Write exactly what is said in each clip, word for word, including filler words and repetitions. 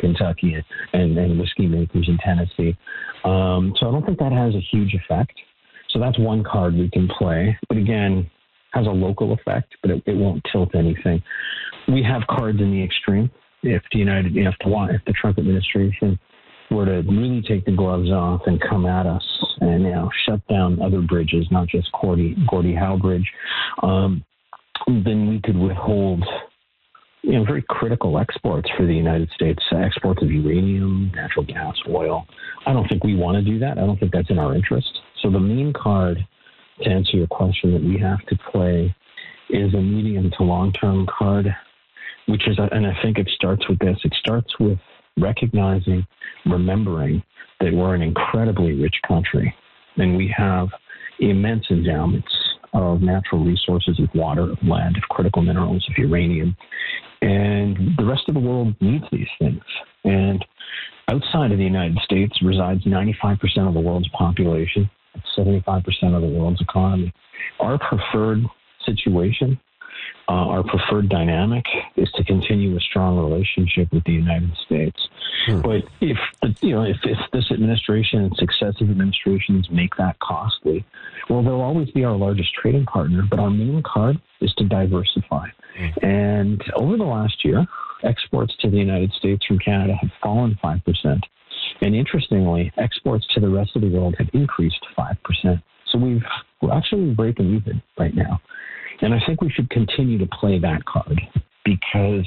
Kentucky and, and, and whiskey makers in Tennessee. Um, so I don't think that has a huge effect. So that's one card we can play. But again, has a local effect, but it, it won't tilt anything. We have cards in the extreme. If the United, if the, if the Trump administration were to really take the gloves off and come at us and, you know, shut down other bridges, not just Gordie, Gordie Howe Bridge, um, then we could withhold, you know, very critical exports for the United States, exports of uranium, natural gas, oil. I don't think we want to do that. I don't think that's in our interest. So the main card, to answer your question, that we have to play is a medium to long-term card, which is, and I think it starts with this. It starts with recognizing, remembering that we're an incredibly rich country, and we have immense endowments of natural resources, of water, of land, of critical minerals, of uranium, and the rest of the world needs these things. And outside of the United States resides ninety-five percent of the world's population, seventy-five percent of the world's economy. Our preferred situation, uh, our preferred dynamic is to continue a strong relationship with the United States. Hmm. But if the, you know, if, if this administration and successive administrations make that costly, well, they'll always be our largest trading partner. But our main card is to diversify. Hmm. And over the last year, exports to the United States from Canada have fallen five percent. And interestingly, exports to the rest of the world have increased five percent. So we've, we're actually breaking even right now. And I think we should continue to play that card because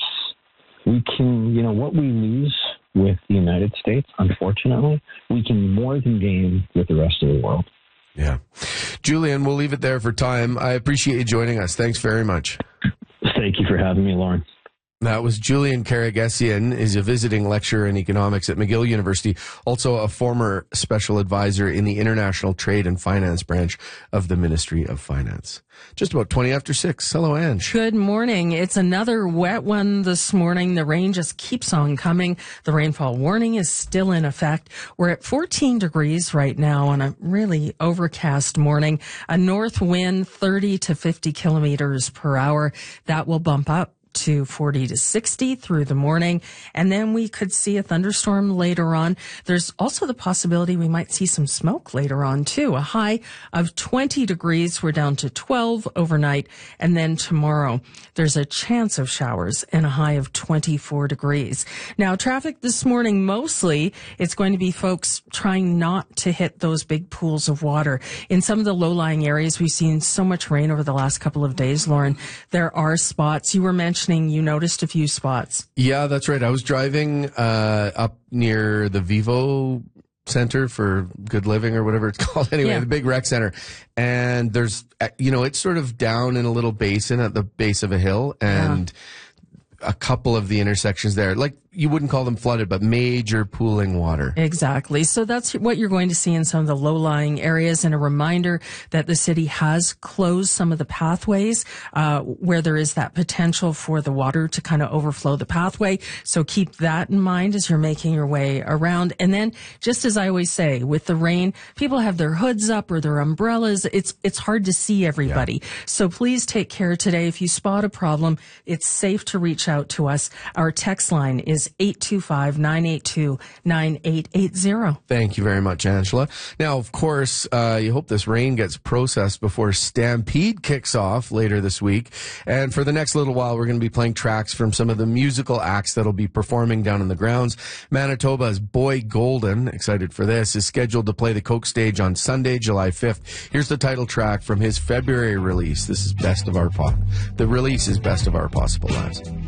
we can, you know, what we lose with the United States, unfortunately, we can more than gain with the rest of the world. Yeah. Julian, we'll leave it there for time. I appreciate you joining us. Thanks very much. Thank you for having me, Lauren. That was Julian Karagesian. Is a visiting lecturer in economics at McGill University, also a former special advisor in the International Trade and Finance branch of the Ministry of Finance. Just about twenty after six. Hello, Ange. Good morning. It's another wet one this morning. The rain just keeps on coming. The rainfall warning is still in effect. We're at fourteen degrees right now on a really overcast morning. A north wind thirty to fifty kilometers per hour. That will bump up to forty to sixty through the morning. And then we could see a thunderstorm later on. There's also the possibility we might see some smoke later on too. A high of twenty degrees. We're down to twelve overnight. And then tomorrow there's a chance of showers and a high of twenty-four degrees. Now traffic this morning, mostly it's going to be folks trying not to hit those big pools of water. In some of the low-lying areas, we've seen so much rain over the last couple of days, Lauren. There are spots. You were mentioning you noticed a few spots. Yeah, that's right. I was driving uh, up near the Vivo Center for Good Living or whatever it's called. Anyway, yeah. The big rec center. And there's, you know, it's sort of down in a little basin at the base of a hill. And yeah. a couple of the intersections there, like you wouldn't call them flooded, but major pooling water. Exactly. So that's what you're going to see in some of the low-lying areas. And a reminder that the city has closed some of the pathways uh, where there is that potential for the water to kind of overflow the pathway. So keep that in mind as you're making your way around. And then, just as I always say, with the rain, people have their hoods up or their umbrellas. It's it's hard to see everybody. Yeah. So please take care today. If you spot a problem, it's safe to reach out to us. Our text line is eight two five, nine eight two, nine eight eight zero. Thank you very much, Angela. Now, of course, uh, you hope this rain gets processed before Stampede kicks off later this week. And for the next little while, we're going to be playing tracks from some of the musical acts that'll be performing down in the grounds. Manitoba's Boy Golden, excited for this, is scheduled to play the Coke Stage on Sunday, July fifth. Here's the title track from his February release. This is Best of Our Pop. The release is Best of Our Possible Lives.